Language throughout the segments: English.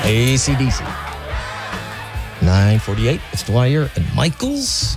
AC/DC. 9:48. It's Dwyer and Michaels.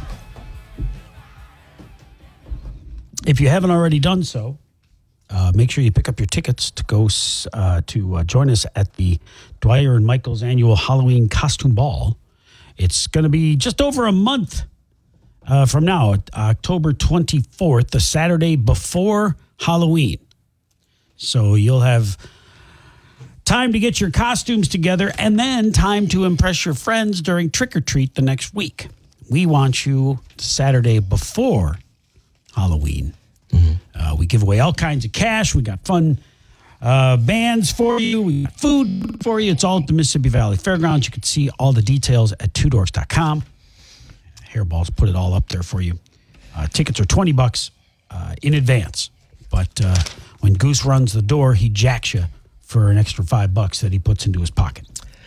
If you haven't already done so, make sure you pick up your tickets to go to join us at the Dwyer and Michaels annual Halloween costume ball. It's going to be just over a month from now, October 24th, the Saturday before Halloween. So you'll have time to get your costumes together and then time to impress your friends during Trick or Treat the next week. We want you Saturday before Halloween. We give away all kinds of cash. We got fun bands for you. We got food for you. It's all at the Mississippi Valley Fairgrounds. You can see all the details at twodorks.com. Hairballs put it all up there for you. Tickets are $20 in advance. But when Goose runs the door, he jacks you for an extra $5 that he puts into his pocket.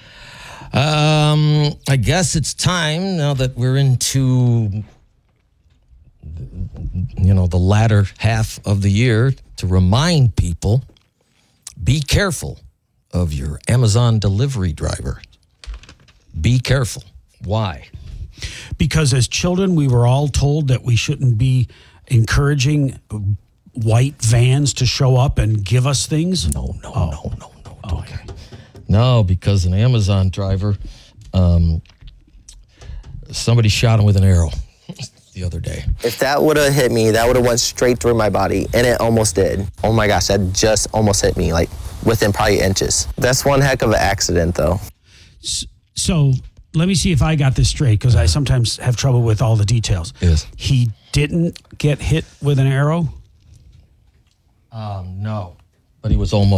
I guess it's time, now that we're into the latter half of the year, to remind people, be careful of your Amazon delivery driver. Be careful. Why? Because as children, we were all told that we shouldn't be encouraging white vans to show up and give us things. No. Okay. No, because an Amazon driver, somebody shot him with an arrow the other day. If that would have hit me, that would have went straight through my body, and it almost did. Oh my gosh, that just almost hit me, like within probably inches. That's one heck of an accident, though. So let me see if I got this straight, because I sometimes have trouble with all the details. Yes. He didn't get hit with an arrow? No, but he was almost.